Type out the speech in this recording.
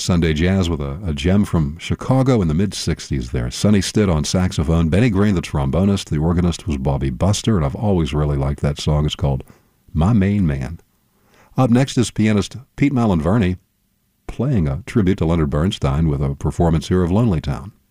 Sunday Jazz with a gem from Chicago in the mid-'60s there. Sonny Stitt on saxophone, Benny Green, the trombonist, the organist was Bobby Buster, and I've always really liked that song. It's called My Main Man. Up next is pianist Pete Malinverni playing a tribute to Leonard Bernstein with a performance here of Lonely Town.